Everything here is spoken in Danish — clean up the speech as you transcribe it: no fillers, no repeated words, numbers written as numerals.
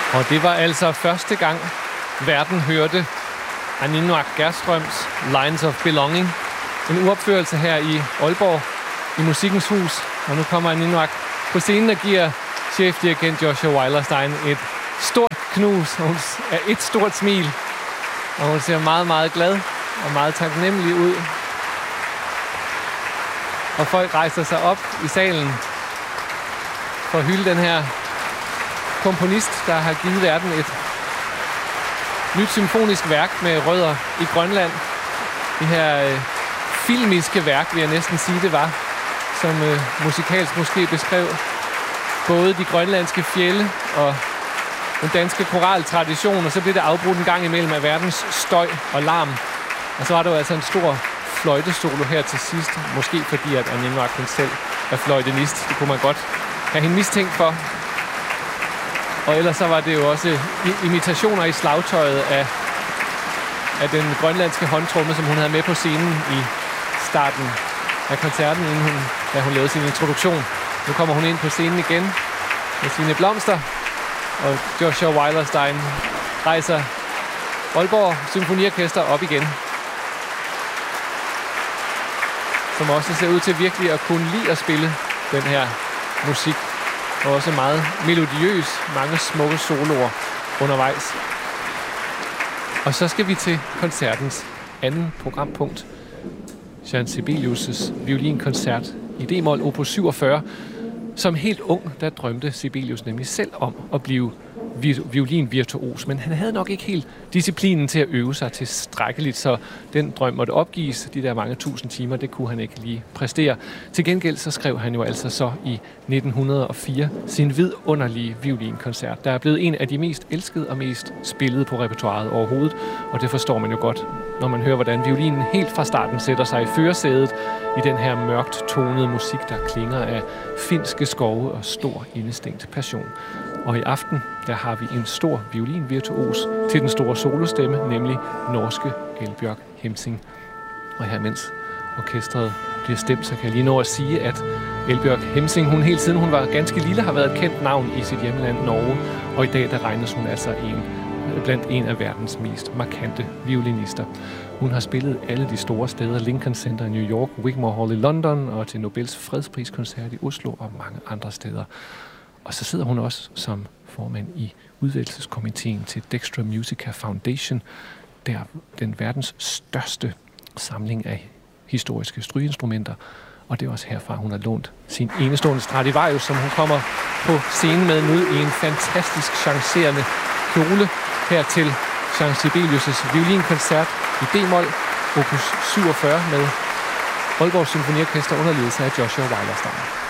Og det var altså første gang, verden hørte Aninwaq Gerströms Lines of Belonging. En uopførelse her i Aalborg i Musikkens Hus. Og nu kommer Aninwaq på scenen og giver chefdirigent Joshua Weilerstein et stort knus. Og hun er et stort smil. Og hun ser meget, meget glad og meget taknemmelig ud. Og folk rejser sig op i salen for at hylde den her komponist, der har givet verden et nyt symfonisk værk med rødder i Grønland. Det her filmiske værk, vil jeg næsten sige, det var, som musikalsk måske beskrev både de grønlandske fjelde og den danske koraltradition, og så blev det afbrudt en gang imellem af verdens støj og larm. Og så var der jo altså en stor fløjtesolo her til sidst, måske fordi at Aninwaq selv er fløjtenist. Det kunne man godt have hende mistænkt for. Og ellers så var det jo også imitationer i slagtøjet af den grønlandske håndtromme, som hun havde med på scenen i starten af koncerten, da hun lavede sin introduktion. Nu kommer hun ind på scenen igen med sine blomster, og Joshua Weilerstein rejser Aalborg Symfoniorkester op igen, som også ser ud til virkelig at kunne lide at spille den her musik. Og også meget melodiøs, mange smukke soloer undervejs. Og så skal vi til koncertens anden programpunkt. Jean Sibelius' violinkoncert i D-mol opus 47. Som helt ung, der drømte Sibelius nemlig selv om at blive violinvirtuos, men han havde nok ikke helt disciplinen til at øve sig tilstrækkeligt, så den drøm måtte opgives. De der mange tusind timer, det kunne han ikke lige præstere. Til gengæld så skrev han jo altså så i 1904 sin vidunderlige violinkoncert, der er blevet en af de mest elskede og mest spillede på repertoiret overhovedet, og det forstår man jo godt, når man hører, hvordan violinen helt fra starten sætter sig i førersædet i den her mørkt tonede musik, der klinger af finske skove og stor indestængt passion. Og i aften, der har vi en stor violinvirtuos til den store solostemme, nemlig norske Eldbjørg Hemsing. Og her mens orkestret bliver stemt, så kan jeg lige nå at sige, at Eldbjørg Hemsing, hun helt siden hun var ganske lille, har været et kendt navn i sit hjemland Norge. Og i dag, der regnes hun altså blandt en af verdens mest markante violinister. Hun har spillet alle de store steder, Lincoln Center i New York, Wigmore Hall i London og til Nobels fredspriskoncert i Oslo og mange andre steder. Og så sidder hun også som formand i udvælgelseskomiteen til Dextra Musica Foundation, der den verdens største samling af historiske strygeinstrumenter. Og det er også herfra, hun har lånt sin enestående Stradivarius, som hun kommer på scenen med nu i en fantastisk chancerende kjole her til Jean Sibelius' violinkoncert i D-mol, opus 47 med Aalborg Symfoniorkester under ledelse af Joshua Weilerstein.